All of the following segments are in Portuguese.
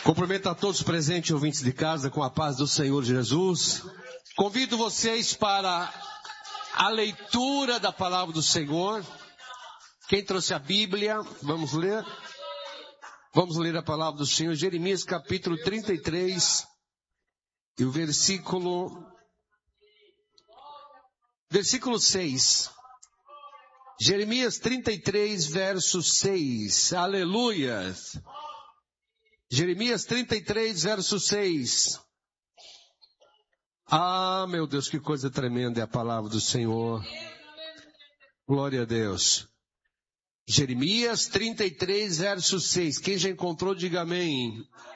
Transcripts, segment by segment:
Cumprimento a todos os presentes e ouvintes de casa com a paz do Senhor Jesus. Convido vocês para a leitura da palavra do Senhor. Quem trouxe a Bíblia, vamos ler. Vamos ler a palavra do Senhor, Jeremias capítulo 33 e o versículo 6. Jeremias 33, verso 6. Aleluia. Jeremias 33, verso 6. Ah, meu Deus, que coisa tremenda é a palavra do Senhor. Glória a Deus. Jeremias 33, verso 6. Quem já encontrou, diga amém.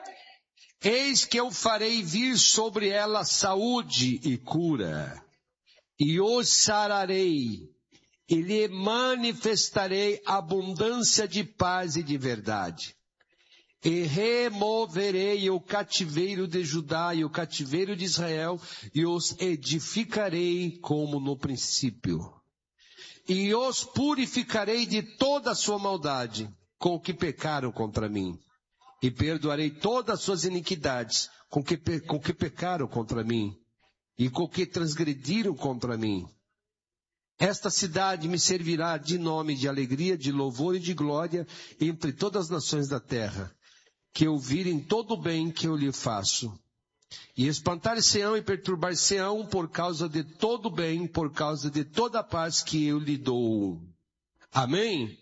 Eis que eu farei vir sobre ela saúde e cura, e os sararei, e lhe manifestarei abundância de paz e de verdade. E removerei o cativeiro de Judá e o cativeiro de Israel, e os edificarei como no princípio. E os purificarei de toda a sua maldade, com que pecaram contra mim. E perdoarei todas as suas iniquidades, com que pecaram contra mim, e com que transgrediram contra mim. Esta cidade me servirá de nome de alegria, de louvor e de glória entre todas as nações da terra, que ouvirem todo o bem que eu lhe faço. E espantar-se-ão e perturbar-se-ão por causa de todo o bem, por causa de toda a paz que eu lhe dou. Amém?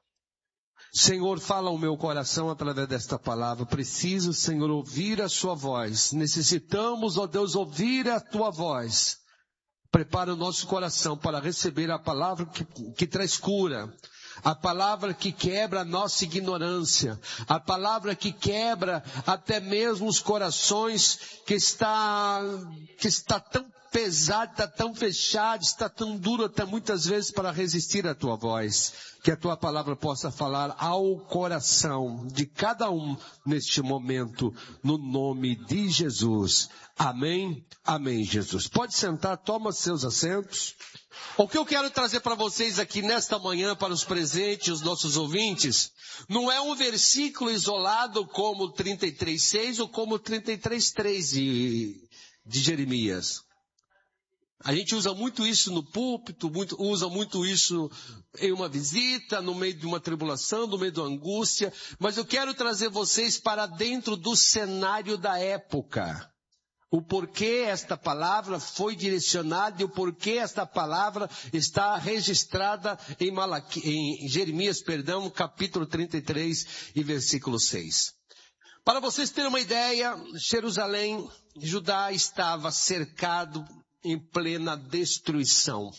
Senhor, fala ao meu coração através desta palavra. Preciso, Senhor, ouvir a sua voz. Necessitamos, ó Deus, ouvir a tua voz. Prepara o nosso coração para receber a palavra que traz cura. A palavra que quebra a nossa ignorância. A palavra que quebra até mesmo os corações que está tão pesado, está tão fechado, está tão duro até muitas vezes para resistir à tua voz. Que a tua palavra possa falar ao coração de cada um neste momento, no nome de Jesus. Amém? Amém, Jesus. Pode sentar, toma seus assentos. O que eu quero trazer para vocês aqui nesta manhã, para os presentes, os nossos ouvintes, não é um versículo isolado como o 33:6 ou como o 33:3 de Jeremias. A gente usa muito isso no púlpito, usa muito isso em uma visita, no meio de uma tribulação, no meio de uma angústia, mas eu quero trazer vocês para dentro do cenário da época. O porquê esta palavra foi direcionada e o porquê esta palavra está registrada em Jeremias, capítulo 33 e versículo 6. Para vocês terem uma ideia, Jerusalém, Judá estava cercado em plena destruição.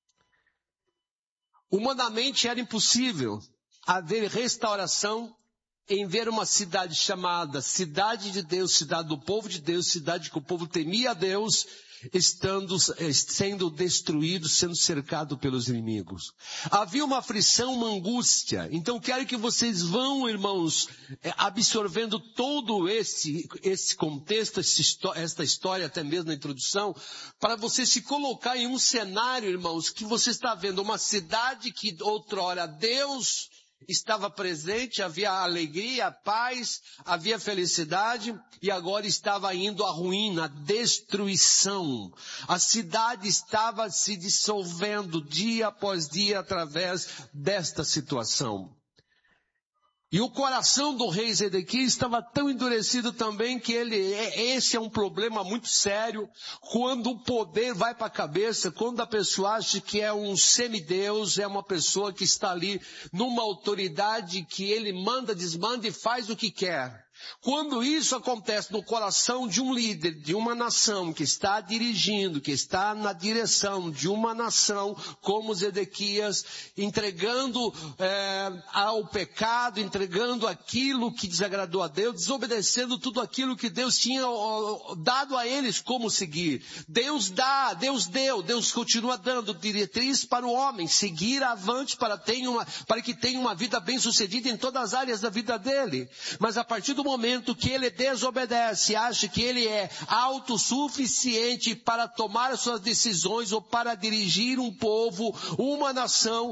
Humanamente era impossível haver restauração em ver uma cidade chamada Cidade de Deus, cidade do povo de Deus, cidade que o povo temia a Deus, sendo destruído, sendo cercado pelos inimigos. Havia uma aflição, uma angústia. Então quero que vocês vão, irmãos, absorvendo todo esse contexto, esta história, até mesmo na introdução, para você se colocar em um cenário, irmãos, que você está vendo uma cidade que outrora Deus estava presente, havia alegria, paz, havia felicidade, e agora estava indo à ruína, à destruição. A cidade estava se dissolvendo dia após dia através desta situação. E o coração do rei Zedequias estava tão endurecido também que esse é um problema muito sério. Quando o poder vai para a cabeça, quando a pessoa acha que é um semideus, é uma pessoa que está ali numa autoridade que ele manda, desmanda e faz o que quer. Quando isso acontece no coração de um líder, de uma nação que está dirigindo, que está na direção de uma nação como Zedequias, entregando ao pecado, entregando aquilo que desagradou a Deus, desobedecendo tudo aquilo que Deus tinha dado a eles como seguir. Deus dá, Deus deu, Deus continua dando diretriz para o homem, seguir avante para que tenha uma vida bem-sucedida em todas as áreas da vida dele. Mas a partir do momento que ele desobedece, acha que ele é autossuficiente para tomar suas decisões ou para dirigir um povo, uma nação,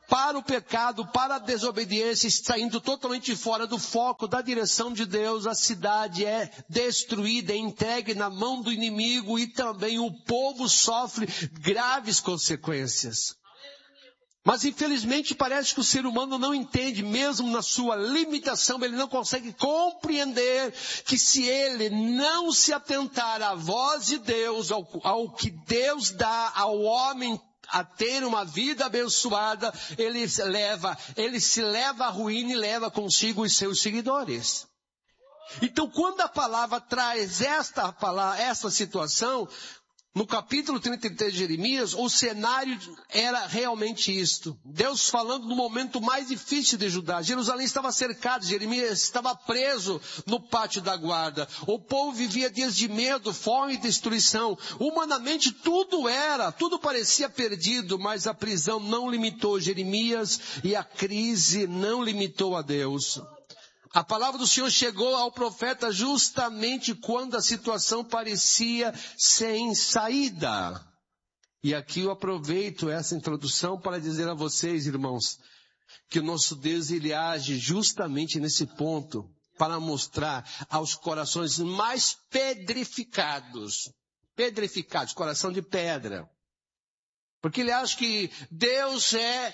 para o pecado, para a desobediência, está indo totalmente fora do foco, da direção de Deus, a cidade é destruída, é entregue na mão do inimigo e também o povo sofre graves consequências. Mas infelizmente parece que o ser humano não entende, mesmo na sua limitação, ele não consegue compreender que se ele não se atentar à voz de Deus, ao que Deus dá ao homem a ter uma vida abençoada, ele se leva à ruína e leva consigo os seus seguidores. Então quando a palavra traz essa situação, no capítulo 33 de Jeremias, o cenário era realmente isto. Deus falando no momento mais difícil de Judá. Jerusalém estava cercada, Jeremias estava preso no pátio da guarda. O povo vivia dias de medo, fome e destruição. Humanamente tudo parecia perdido, mas a prisão não limitou Jeremias e a crise não limitou a Deus. A palavra do Senhor chegou ao profeta justamente quando a situação parecia sem saída. E aqui eu aproveito essa introdução para dizer a vocês, irmãos, que o nosso Deus, ele age justamente nesse ponto para mostrar aos corações mais pedrificados, coração de pedra. Porque ele acha que Deus é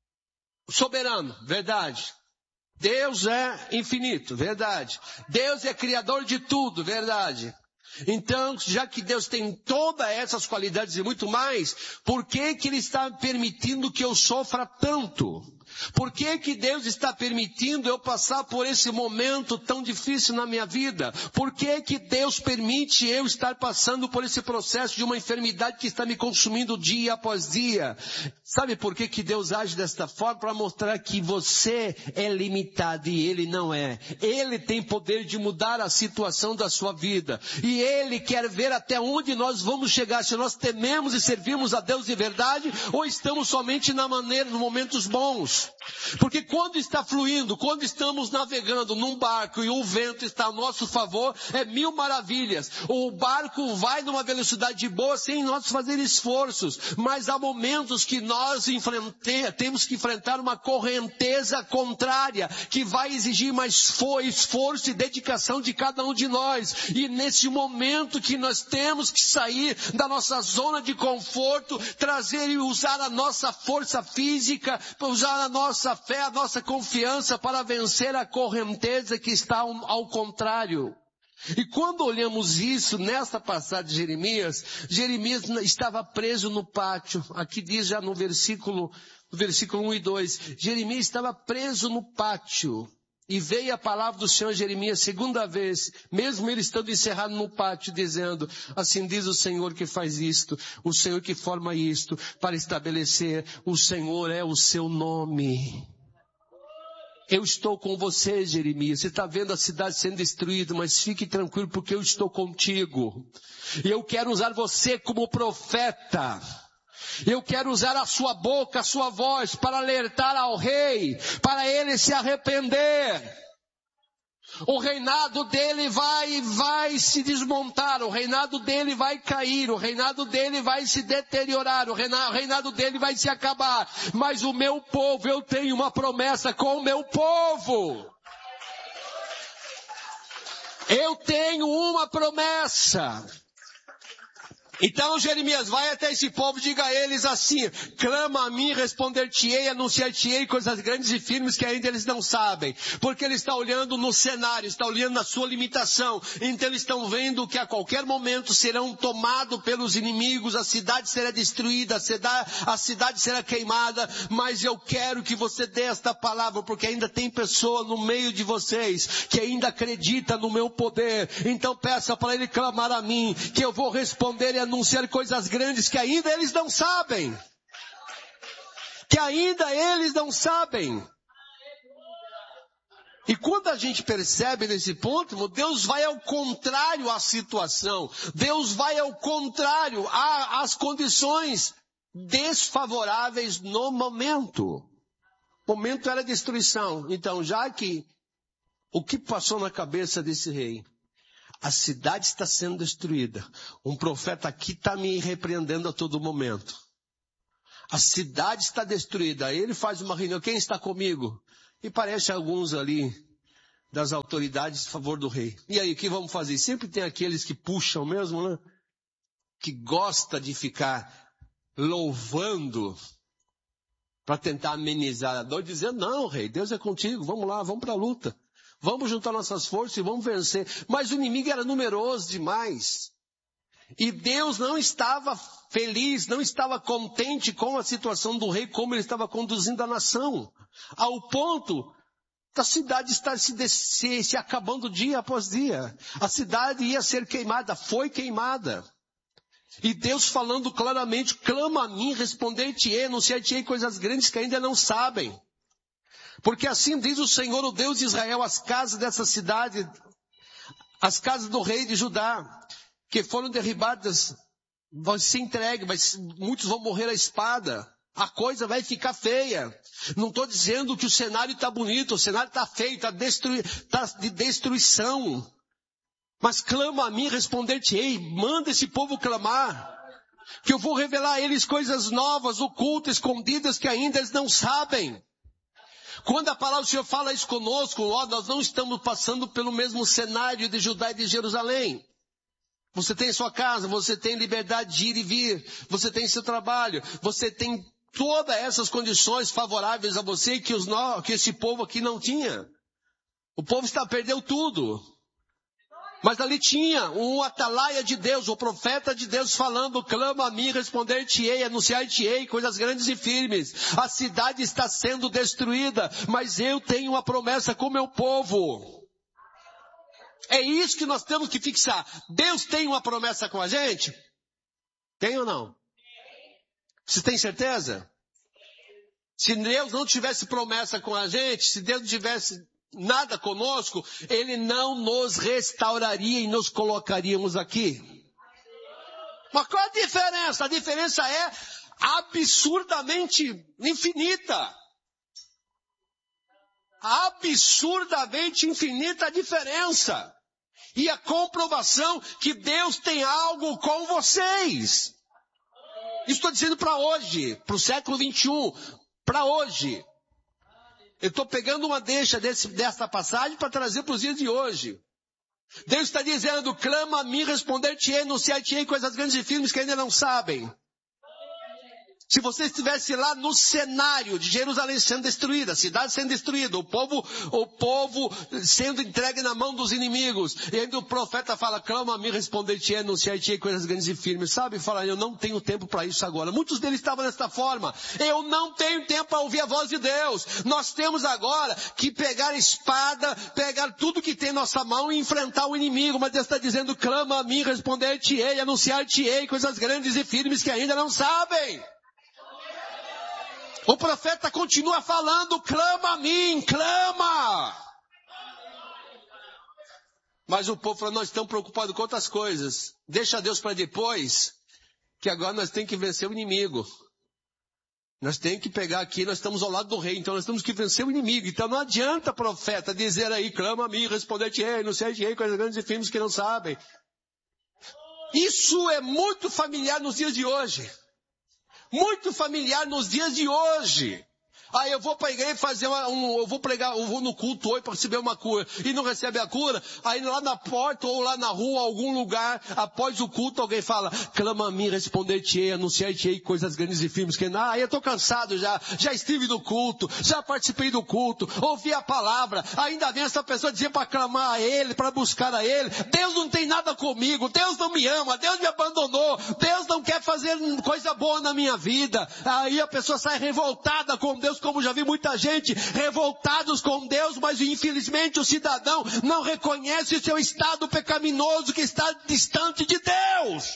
soberano, verdade. Deus é infinito, verdade. Deus é criador de tudo, verdade. Então, já que Deus tem todas essas qualidades e muito mais, por que Ele está permitindo que eu sofra tanto? Por que Deus está permitindo eu passar por esse momento tão difícil na minha vida? Por que Deus permite eu estar passando por esse processo de uma enfermidade que está me consumindo dia após dia? Sabe por que Deus age desta forma? Para mostrar que você é limitado e Ele não é. Ele tem poder de mudar a situação da sua vida. E Ele quer ver até onde nós vamos chegar. Se nós tememos e servimos a Deus de verdade, ou estamos somente nos momentos bons. Porque quando está fluindo, quando estamos navegando num barco e o vento está a nosso favor, é mil maravilhas. O barco vai numa velocidade boa sem nós fazer esforços. Mas há momentos que nós temos que enfrentar uma correnteza contrária, que vai exigir mais esforço e dedicação de cada um de nós. E nesse momento que nós temos que sair da nossa zona de conforto, trazer e usar a nossa força física, usar a nossa fé, a nossa confiança para vencer a correnteza que está ao contrário. E quando olhamos isso, nesta passagem de Jeremias estava preso no pátio. Aqui diz já no versículo 1 e 2, Jeremias estava preso no pátio. E veio a palavra do Senhor a Jeremias segunda vez, mesmo ele estando encerrado no pátio, dizendo, assim diz o Senhor que faz isto, o Senhor que forma isto, para estabelecer, o Senhor é o seu nome. Eu estou com você, Jeremias. Você está vendo a cidade sendo destruída, mas fique tranquilo porque eu estou contigo. E eu quero usar você como profeta. Eu quero usar a sua boca, a sua voz, para alertar ao rei, para ele se arrepender. O reinado dele vai se desmontar, o reinado dele vai cair, o reinado dele vai se deteriorar, o reinado dele vai se acabar. Mas o meu povo, eu tenho uma promessa com o meu povo. Eu tenho uma promessa. Então Jeremias, vai até esse povo, diga a eles assim, clama a mim, responder-te-ei, anunciar-te-ei coisas grandes e firmes que ainda eles não sabem. Porque ele está olhando no cenário, está olhando na sua limitação. Então eles estão vendo que a qualquer momento serão tomados pelos inimigos, a cidade será destruída, a cidade será queimada. Mas eu quero que você dê esta palavra, porque ainda tem pessoa no meio de vocês que ainda acredita no meu poder. Então peça para ele clamar a mim, que eu vou responder e anunciar coisas grandes que ainda eles não sabem. Que ainda eles não sabem. E quando a gente percebe nesse ponto, Deus vai ao contrário à situação. Deus vai ao contrário às condições desfavoráveis no momento. O momento era destruição. Então, já que o que passou na cabeça desse rei? A cidade está sendo destruída. Um profeta aqui está me repreendendo a todo momento. A cidade está destruída. Aí ele faz uma reunião. Quem está comigo? E parece alguns ali das autoridades a favor do rei. E aí, o que vamos fazer? Sempre tem aqueles que puxam mesmo, né? Que gosta de ficar louvando para tentar amenizar a dor, dizendo, não, rei, Deus é contigo, vamos lá, vamos para a luta. Vamos juntar nossas forças e vamos vencer. Mas o inimigo era numeroso demais. E Deus não estava feliz, não estava contente com a situação do rei, como ele estava conduzindo a nação. Ao ponto da cidade estar se acabando dia após dia. A cidade ia ser queimada, foi queimada. E Deus falando claramente, clama a mim, responder-te-ei, anunciar-te-ei coisas grandes que ainda não sabem. Porque assim diz o Senhor, o Deus de Israel, as casas dessa cidade, as casas do rei de Judá, que foram derribadas, vão ser entregues, muitos vão morrer à espada. A coisa vai ficar feia. Não estou dizendo que o cenário está bonito, o cenário está feio, está de destruição. Mas clama a mim, responder-te-ei, manda esse povo clamar, que eu vou revelar a eles coisas novas, ocultas, escondidas, que ainda eles não sabem. Quando a palavra do Senhor fala isso conosco, nós não estamos passando pelo mesmo cenário de Judá e de Jerusalém. Você tem sua casa, você tem liberdade de ir e vir, você tem seu trabalho, você tem todas essas condições favoráveis a você que esse povo aqui não tinha. O povo perdeu tudo. Mas ali tinha um atalaia de Deus, o profeta de Deus falando, clama a mim, responder-te-ei, anunciar-te-ei, coisas grandes e firmes. A cidade está sendo destruída, mas eu tenho uma promessa com o meu povo. É isso que nós temos que fixar. Deus tem uma promessa com a gente? Tem ou não? Você tem certeza? Se Deus não tivesse promessa com a gente, se Deus não tivesse nada conosco, Ele não nos restauraria e nos colocaríamos aqui. Mas qual a diferença? A diferença é absurdamente infinita. Absurdamente infinita a diferença. E a comprovação que Deus tem algo com vocês. Estou dizendo para hoje, para o século 21, para hoje. Eu estou pegando uma deixa dessa passagem para trazer para os dias de hoje. Deus está dizendo, clama a mim, responder-te-ei, anunciar-te-ei coisas grandes e firmes que ainda não sabem. Se você estivesse lá no cenário de Jerusalém sendo destruída, a cidade sendo destruída, o povo sendo entregue na mão dos inimigos, e ainda o profeta fala, clama a mim, responder-te-ei, anunciar-te-ei coisas grandes e firmes, sabe? Fala, eu não tenho tempo para isso agora. Muitos deles estavam desta forma, eu não tenho tempo para ouvir a voz de Deus. Nós temos agora que pegar a espada, pegar tudo que tem em nossa mão e enfrentar o inimigo, mas Deus está dizendo, clama a mim, responder-te-ei, anunciar-te-ei coisas grandes e firmes que ainda não sabem. O profeta continua falando, clama a mim, clama. Mas o povo falou, nós estamos preocupados com outras coisas. Deixa Deus para depois, que agora nós temos que vencer o inimigo. Nós temos que pegar aqui, nós estamos ao lado do rei, então nós temos que vencer o inimigo. Então não adianta, profeta, dizer aí, clama a mim, responder-te-ei, não sei-te-ei, coisas grandes e firmes que não sabem. Isso é muito familiar nos dias de hoje. Muito familiar nos dias de hoje. Aí eu vou para a igreja fazer eu vou pregar, eu vou no culto hoje para receber uma cura e não recebe a cura, aí lá na porta ou lá na rua, algum lugar, após o culto, alguém fala, clama a mim, responder-te-ei, anunciar-te-ei coisas grandes e firmes que aí eu estou cansado já estive no culto, já participei do culto, ouvi a palavra, ainda vem essa pessoa dizer para clamar a Ele, para buscar a Ele, Deus não tem nada comigo, Deus não me ama, Deus me abandonou, Deus não quer fazer coisa boa na minha vida, aí a pessoa sai revoltada com Deus, como já vi muita gente revoltados com Deus, mas infelizmente o cidadão não reconhece o seu estado pecaminoso que está distante de Deus.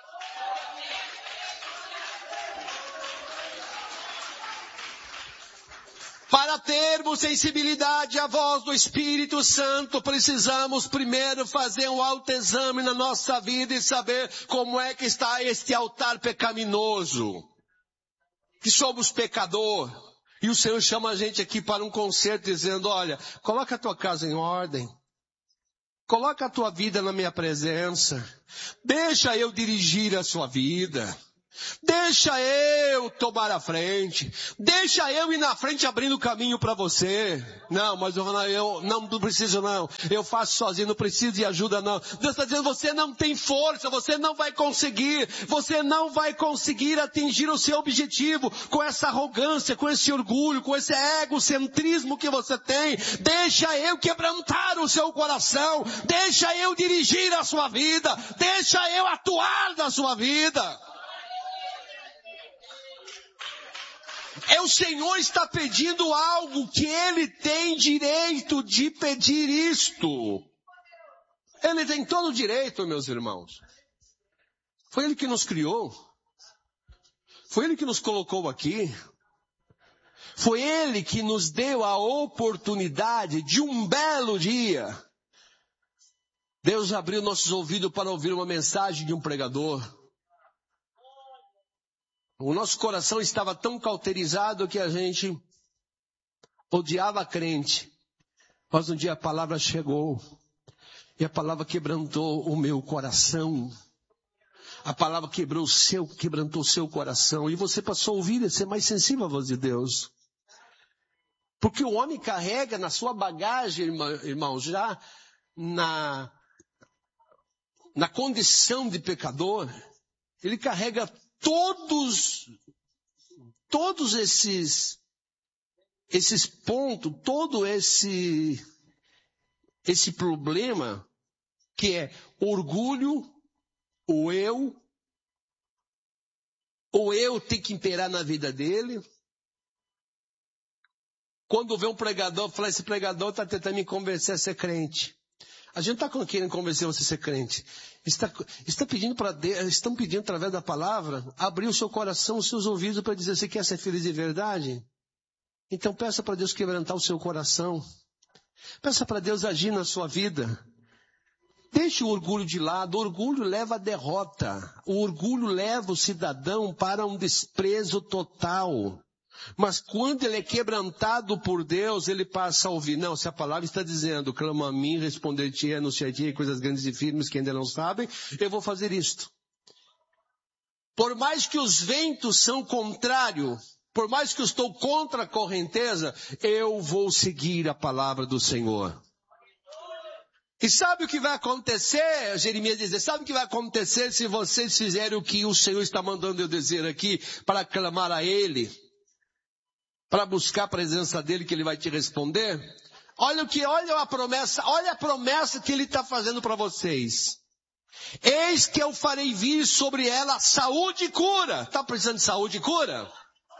Para termos sensibilidade à voz do Espírito Santo, precisamos primeiro fazer um autoexame na nossa vida e saber como é que está este altar pecaminoso. Que somos pecador. E o Senhor chama a gente aqui para um concerto dizendo, olha, coloca a tua casa em ordem. Coloca a tua vida na minha presença. Deixa eu dirigir a sua vida. Deixa eu tomar a frente. Deixa eu ir na frente abrindo caminho para você. Não, mas eu não preciso não. Eu faço sozinho, não preciso de ajuda não. Deus está dizendo, você não tem força, você não vai conseguir. Você não vai conseguir atingir o seu objetivo com essa arrogância, com esse orgulho, com esse egocentrismo que você tem. Deixa eu quebrantar o seu coração. Deixa eu dirigir a sua vida. Deixa eu atuar na sua vida. O Senhor está pedindo algo que Ele tem direito de pedir isto. Ele tem todo o direito, meus irmãos. Foi Ele que nos criou. Foi Ele que nos colocou aqui. Foi Ele que nos deu a oportunidade de um belo dia. Deus abriu nossos ouvidos para ouvir uma mensagem de um pregador. O nosso coração estava tão cauterizado que a gente odiava a crente. Mas um dia a palavra chegou. E a palavra quebrantou o meu coração. A palavra quebrantou o seu coração. E você passou a ouvir e ser mais sensível à voz de Deus. Porque o homem carrega na sua bagagem, irmãos, já na condição de pecador, ele carrega todos esses pontos, todo esse problema que é orgulho, o eu tem que imperar na vida dele. Quando vê um pregador, fala, esse pregador está tentando me convencer a ser crente. A gente não está querendo convencer você a ser crente. Está pedindo para Deus, estão pedindo através da palavra, abrir o seu coração, os seus ouvidos para dizer, você quer ser feliz de verdade? Então peça para Deus quebrantar o seu coração. Peça para Deus agir na sua vida. Deixe o orgulho de lado. O orgulho leva à derrota. O orgulho leva o cidadão para um desprezo total. Mas quando ele é quebrantado por Deus, ele passa a ouvir. Não, se a palavra está dizendo, clama a mim, responder-te, anunciar-te coisas grandes e firmes que ainda não sabem, eu vou fazer isto. Por mais que os ventos são contrários, por mais que eu estou contra a correnteza, eu vou seguir a palavra do Senhor. E sabe o que vai acontecer? Jeremias diz, sabe o que vai acontecer se vocês fizerem o que o Senhor está mandando eu dizer aqui, para clamar a Ele? Para buscar a presença dele que ele vai te responder. Olha a promessa que ele está fazendo para vocês. Eis que eu farei vir sobre ela saúde e cura. Está precisando de saúde e cura?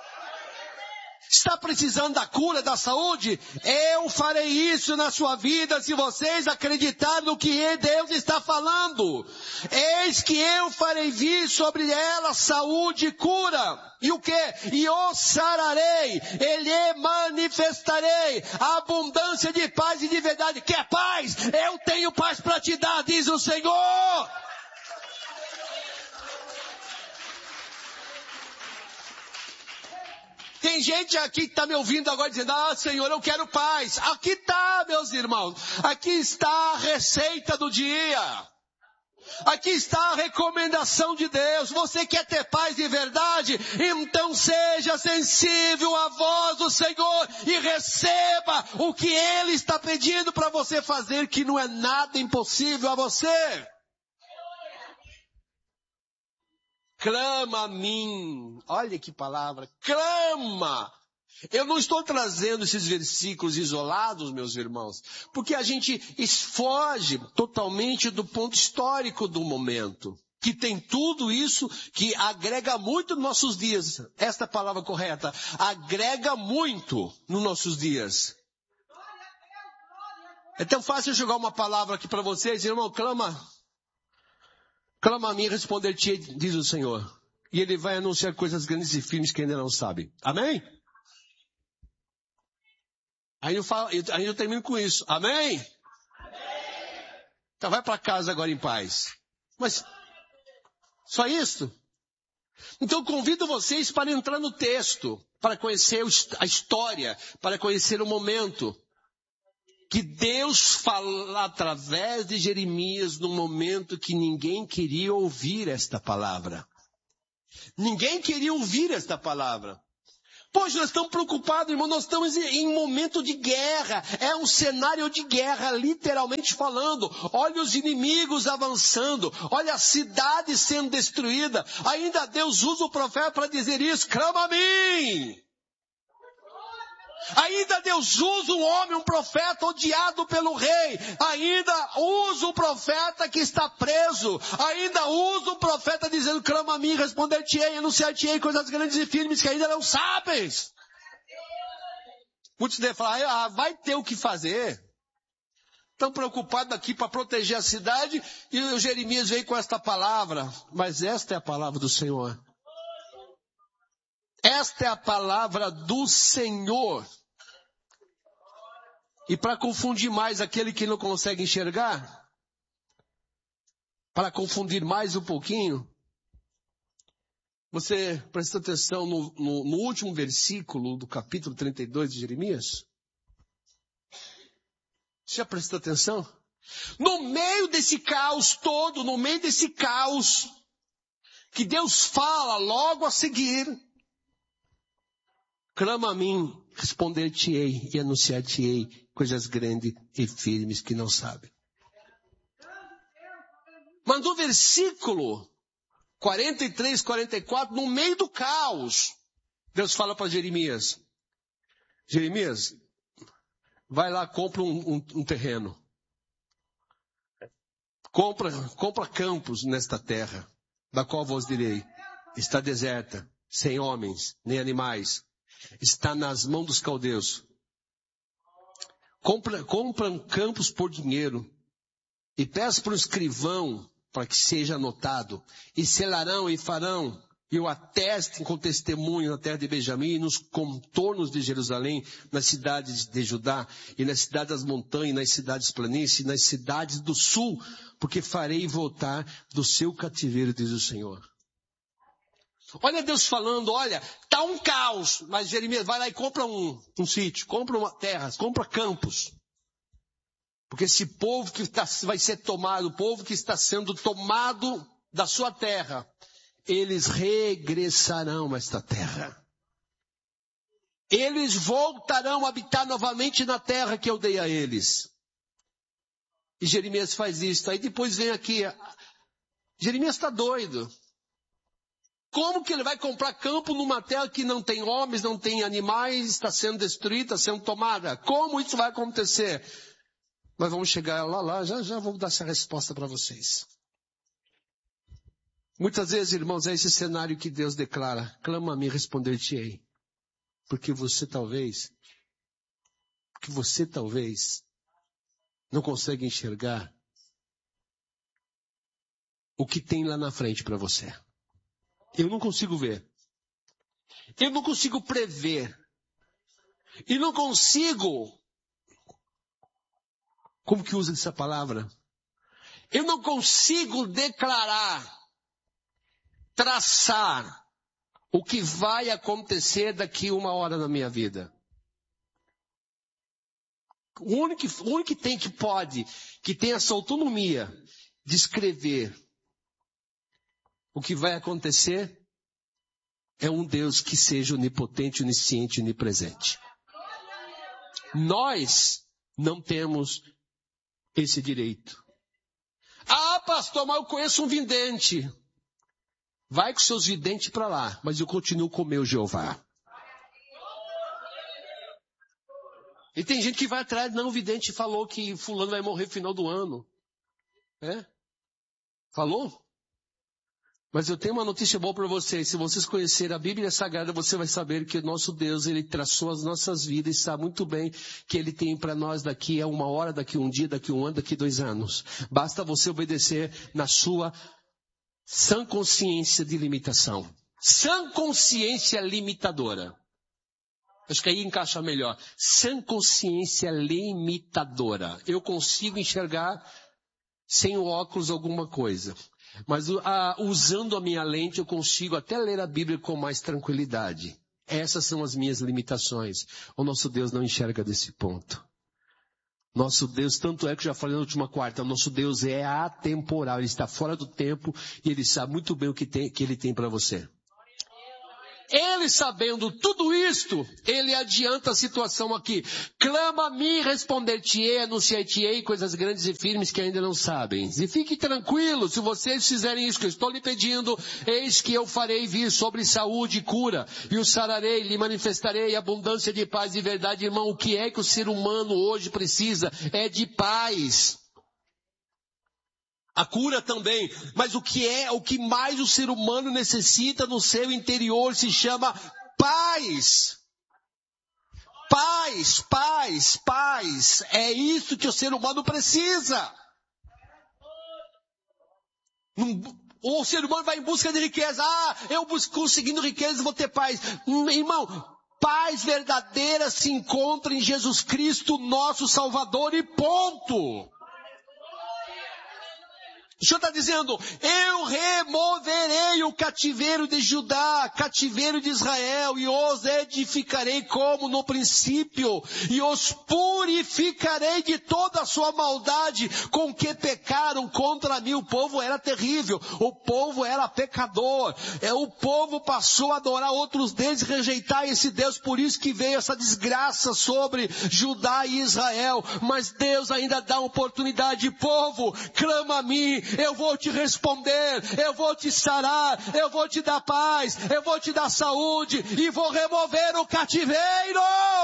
Está precisando da cura, da saúde? Eu farei isso na sua vida se vocês acreditarem no que Deus está falando. Eis que eu farei vir sobre ela saúde e cura. E o que? E o sararei, ele manifestarei a abundância de paz e de verdade. Quer paz? Eu tenho paz para te dar, diz o Senhor. Tem gente aqui que está me ouvindo agora dizendo, Senhor, eu quero paz. Aqui está, meus irmãos. Aqui está a receita do dia. Aqui está a recomendação de Deus. Você quer ter paz de verdade? Então seja sensível à voz do Senhor e receba o que Ele está pedindo para você fazer, que não é nada impossível a você. Clama a mim. Olha que palavra. Clama. Eu não estou trazendo esses versículos isolados, meus irmãos, porque a gente foge totalmente do ponto histórico do momento. Que tem tudo isso que agrega muito nos nossos dias. Esta palavra correta. Agrega muito nos nossos dias. É tão fácil eu jogar uma palavra aqui para vocês, irmão, clama. Clama a mim e responder-te, diz o Senhor. E Ele vai anunciar coisas grandes e firmes que ainda não sabe. Amém? Aí eu termino com isso. Amém? Então vai para casa agora em paz. Mas, só isso? Então convido vocês para entrar no texto, para conhecer a história, para conhecer o momento. Que Deus fala através de Jeremias num momento que ninguém queria ouvir esta palavra. Ninguém queria ouvir esta palavra. Poxa, nós estamos preocupados, irmão, nós estamos em um momento de guerra. É um cenário de guerra, literalmente falando. Olha os inimigos avançando. Olha a cidade sendo destruída. Ainda Deus usa o profeta para dizer isso. Clama a mim. Ainda Deus usa um homem, um profeta odiado pelo rei. Ainda usa o profeta que está preso. Ainda usa o profeta dizendo, clama a mim, responder-te-ei, anunciar-te-ei coisas grandes e firmes que ainda não sabes. Muitos devem falar, vai ter o que fazer. Estão preocupados aqui para proteger a cidade e o Jeremias veio com esta palavra. Mas esta é a palavra do Senhor. Esta é a palavra do Senhor. E para confundir mais aquele que não consegue enxergar, para confundir mais um pouquinho, você presta atenção no último versículo do capítulo 32 de Jeremias? Você já prestou atenção? No meio desse caos todo, no meio desse caos, que Deus fala logo a seguir, clama a mim, responder-te-ei e anunciar-te-ei coisas grandes e firmes que não sabem. Mas no versículo 43, 44, no meio do caos, Deus fala para Jeremias, Jeremias, vai lá, compra um terreno. Compra campos nesta terra, da qual vos direi, está deserta, sem homens, nem animais, está nas mãos dos caldeus. Compram campos por dinheiro, e peço para o escrivão, para que seja anotado, e selarão e farão, e o atestem com testemunho na terra de Benjamim, nos contornos de Jerusalém, nas cidades de Judá, e nas cidades das montanhas, nas cidades planícies, nas cidades do sul, porque farei voltar do seu cativeiro, diz o Senhor. Olha Deus falando, olha, está um caos, mas Jeremias vai lá e compra um sítio, compra terras, compra campos. Porque esse povo que vai ser tomado, o povo que está sendo tomado da sua terra, eles regressarão a esta terra. Eles voltarão a habitar novamente na terra que eu dei a eles. E Jeremias faz isso. Aí depois vem aqui, Jeremias está doido. Como que ele vai comprar campo numa terra que não tem homens, não tem animais, está sendo destruída, está sendo tomada? Como isso vai acontecer? Nós vamos chegar lá, já vou dar essa resposta para vocês. Muitas vezes, irmãos, é esse cenário que Deus declara, clama a mim, responder-te-ei. Porque você talvez não consegue enxergar o que tem lá na frente para você. Eu não consigo ver. Eu não consigo prever. E não consigo, como que usa essa palavra? Eu não consigo declarar, traçar o que vai acontecer daqui 1 hora na minha vida. O único que tem essa autonomia de escrever o que vai acontecer é um Deus que seja onipotente, onisciente, onipresente. Nós não temos esse direito. Ah, pastor, mas eu conheço um vidente. Vai com seus videntes para lá, mas eu continuo com o meu Jeová. E tem gente que vai atrás, não, o vidente falou que fulano vai morrer no final do ano. Falou? Mas eu tenho uma notícia boa para vocês. Se vocês conhecerem a Bíblia Sagrada, você vai saber que o nosso Deus, Ele traçou as nossas vidas e sabe muito bem que Ele tem para nós daqui a 1 hora, daqui a 1 dia, daqui a 1 ano, daqui a 2 anos. Basta você obedecer na sua sã consciência de limitação. Sã consciência limitadora. Acho que aí encaixa melhor. Sã consciência limitadora. Eu consigo enxergar sem o óculos alguma coisa. Mas usando a minha lente eu consigo até ler a Bíblia com mais tranquilidade. Essas são as minhas limitações. O nosso Deus não enxerga desse ponto. Nosso Deus, tanto é que eu já falei na última quarta, nosso Deus é atemporal, Ele está fora do tempo e Ele sabe muito bem o que Ele tem para você. ele, sabendo tudo isto, ele adianta a situação aqui. Clama a mim, responder-te-ei, anunciar-te-ei coisas grandes e firmes que ainda não sabem. E fique tranquilo, se vocês fizerem isso que eu estou lhe pedindo, eis que eu farei vir sobre saúde e cura, e o sararei, lhe manifestarei abundância de paz e verdade. Irmão, o que é que o ser humano hoje precisa? É de paz. A cura também, mas o que mais o ser humano necessita no seu interior se chama paz. Paz, paz, paz. É isso que o ser humano precisa. O ser humano vai em busca de riqueza. Eu conseguindo riqueza vou ter paz. Irmão, paz verdadeira se encontra em Jesus Cristo, nosso Salvador, e ponto. O Senhor está dizendo, eu removerei o cativeiro de Judá, cativeiro de Israel, e os edificarei como no princípio, e os purificarei de toda a sua maldade com que pecaram contra mim. O povo era terrível, o povo era pecador, o povo passou a adorar outros deuses, rejeitar esse Deus, por isso que veio essa desgraça sobre Judá e Israel. Mas Deus ainda dá oportunidade. Povo, clama a mim, eu vou te responder, eu vou te sarar, eu vou te dar paz, eu vou te dar saúde e vou remover o cativeiro.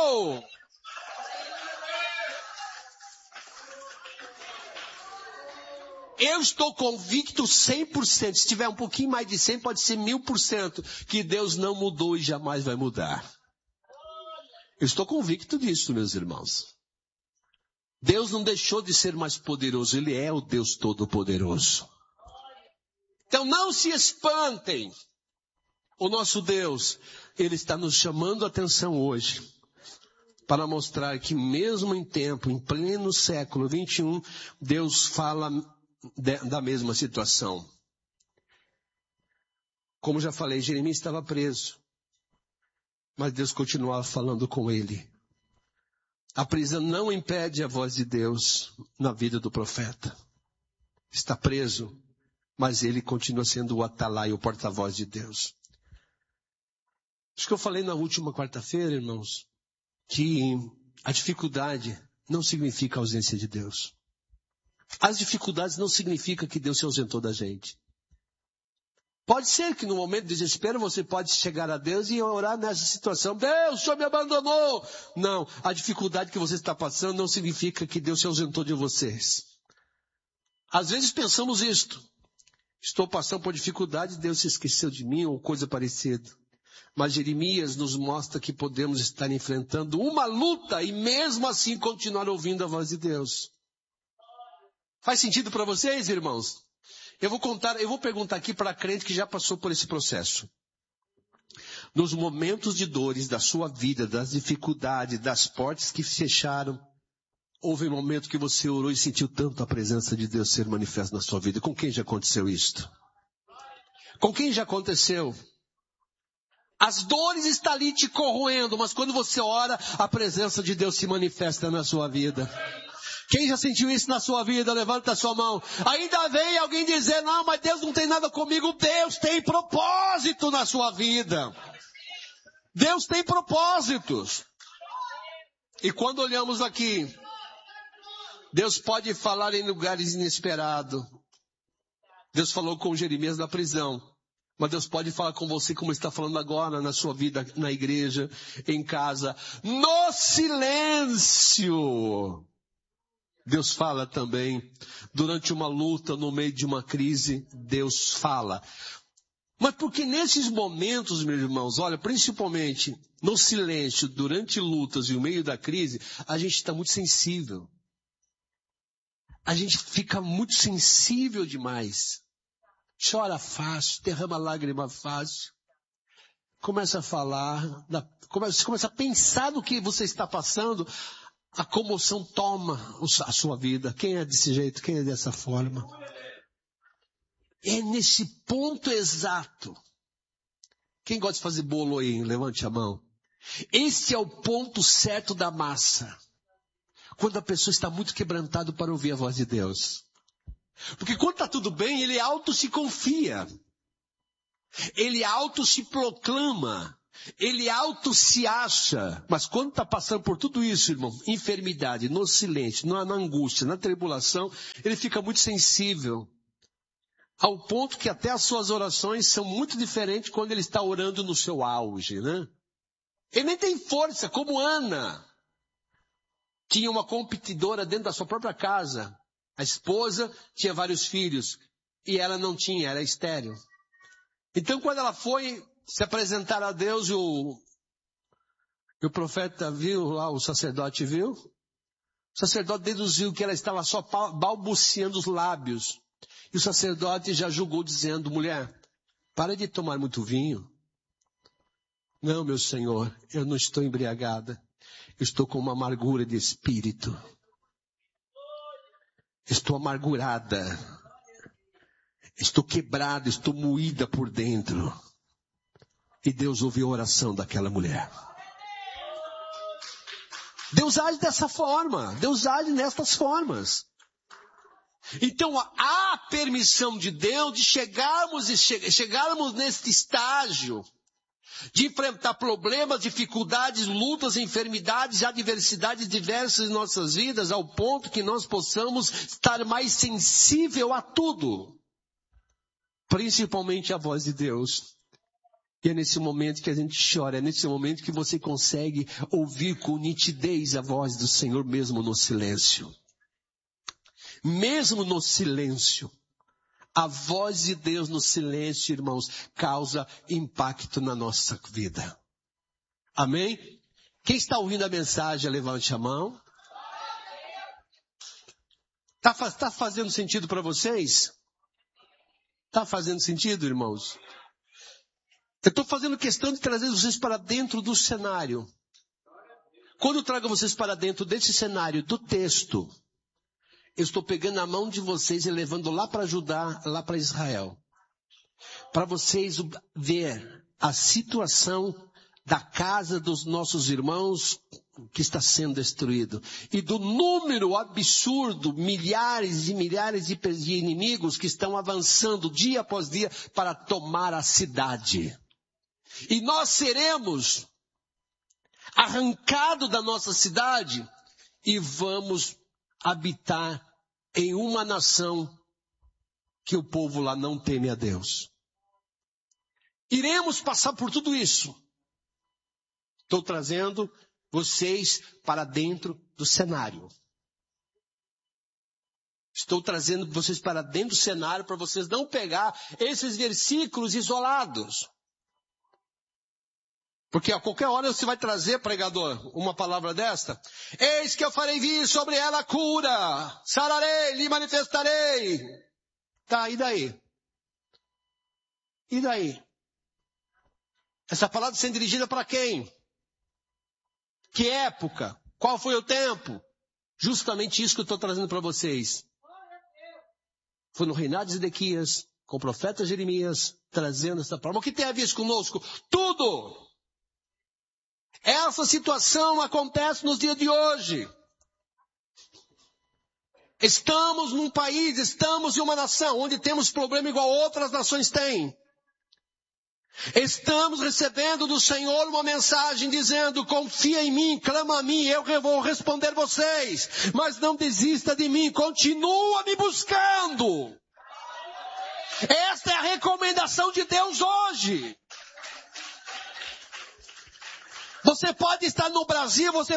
Eu estou convicto 100%, se tiver um pouquinho mais de 100, pode ser 1000%, que Deus não mudou e jamais vai mudar. Eu estou convicto disso, meus irmãos. Deus não deixou de ser mais poderoso, Ele é o Deus Todo-Poderoso. Então não se espantem. O nosso Deus, Ele está nos chamando a atenção hoje, para mostrar que mesmo em tempo, em pleno século 21, Deus fala da mesma situação. Como já falei, Jeremias estava preso, mas Deus continuava falando com ele. A prisão não impede a voz de Deus na vida do profeta. Está preso, mas ele continua sendo o atalaia, o porta-voz de Deus. Acho que eu falei na última quarta-feira, irmãos, que a dificuldade não significa a ausência de Deus. As dificuldades não significam que Deus se ausentou da gente. Pode ser que no momento de desespero você pode chegar a Deus e orar nessa situação. Deus, o Senhor me abandonou. Não, a dificuldade que você está passando não significa que Deus se ausentou de vocês. Às vezes pensamos isto. Estou passando por dificuldade, Deus se esqueceu de mim ou coisa parecida. Mas Jeremias nos mostra que podemos estar enfrentando uma luta e mesmo assim continuar ouvindo a voz de Deus. Faz sentido para vocês, irmãos? Eu vou perguntar aqui para a crente que já passou por esse processo. Nos momentos de dores da sua vida, das dificuldades, das portas que fecharam, houve um momento que você orou e sentiu tanto a presença de Deus ser manifesta na sua vida. Com quem já aconteceu isto? Com quem já aconteceu? As dores estão ali te corroendo, mas quando você ora, a presença de Deus se manifesta na sua vida. Quem já sentiu isso na sua vida? Levanta a sua mão. Ainda vem alguém dizer, não, mas Deus não tem nada comigo. Deus tem propósito na sua vida. Deus tem propósitos. E quando olhamos aqui, Deus pode falar em lugares inesperados. Deus falou com Jeremias na prisão. Mas Deus pode falar com você como está falando agora na sua vida, na igreja, em casa. No silêncio. Deus fala também. Durante uma luta, no meio de uma crise, Deus fala. Mas porque nesses momentos, meus irmãos, olha, principalmente no silêncio, durante lutas e no meio da crise, a gente está muito sensível. A gente fica muito sensível demais. Chora fácil, derrama lágrima fácil. Começa a falar, começa a pensar no que você está passando. A comoção toma a sua vida. Quem é desse jeito? Quem é dessa forma? É nesse ponto exato. Quem gosta de fazer bolo aí? Levante a mão. Esse é o ponto certo da massa. Quando a pessoa está muito quebrantada para ouvir a voz de Deus. Porque quando está tudo bem, ele auto se confia. Ele auto se proclama. Ele auto se acha, mas quando está passando por tudo isso, irmão, enfermidade, no silêncio, na angústia, na tribulação, ele fica muito sensível. Ao ponto que até as suas orações são muito diferentes quando ele está orando no seu auge, né? Ele nem tem força, como Ana. Tinha uma competidora dentro da sua própria casa. A esposa tinha vários filhos e ela não tinha, era estéril. Então quando ela foi se apresentar a Deus, o profeta viu lá, o sacerdote viu. O sacerdote deduziu que ela estava só balbuciando os lábios. E o sacerdote já julgou dizendo, mulher, para de tomar muito vinho. Não, meu senhor, eu não estou embriagada. Eu estou com uma amargura de espírito. Estou amargurada. Estou quebrada, estou moída por dentro. E Deus ouviu a oração daquela mulher. Deus age dessa forma. Deus age nestas formas. Então, há permissão de Deus de chegarmos neste estágio de enfrentar problemas, dificuldades, lutas, enfermidades, adversidades diversas em nossas vidas, ao ponto que nós possamos estar mais sensível a tudo. Principalmente a voz de Deus. E é nesse momento que a gente chora, é nesse momento que você consegue ouvir com nitidez a voz do Senhor mesmo no silêncio. Mesmo no silêncio. A voz de Deus no silêncio, irmãos, causa impacto na nossa vida. Amém? Quem está ouvindo a mensagem, levante a mão. Está fazendo sentido para vocês? Está fazendo sentido, irmãos? Eu estou fazendo questão de trazer vocês para dentro do cenário. Quando eu trago vocês para dentro desse cenário, do texto, eu estou pegando a mão de vocês e levando lá para Judá, lá para Israel. Para vocês ver a situação da casa dos nossos irmãos que está sendo destruído. E do número absurdo, milhares e milhares de inimigos que estão avançando dia após dia para tomar a cidade. E nós seremos arrancados da nossa cidade e vamos habitar em uma nação que o povo lá não teme a Deus. Iremos passar por tudo isso. Estou trazendo vocês para dentro do cenário. Estou trazendo vocês para dentro do cenário para vocês não pegar esses versículos isolados. Porque a qualquer hora você vai trazer, pregador, uma palavra desta. Eis que eu farei vir sobre ela a cura. Sararei, lhe manifestarei. Tá, e daí? E daí? Essa palavra sendo dirigida para quem? Que época? Qual foi o tempo? Justamente isso que eu estou trazendo para vocês. Foi no reinado de Zedequias, com o profeta Jeremias, trazendo essa palavra. O que tem a ver conosco? Tudo! Essa situação acontece nos dias de hoje. Estamos num país, estamos em uma nação onde temos problema igual outras nações têm. Estamos recebendo do Senhor uma mensagem dizendo, confia em mim, clama a mim, eu vou responder vocês. Mas não desista de mim, continua me buscando. Esta é a recomendação de Deus hoje. Você pode estar no Brasil, você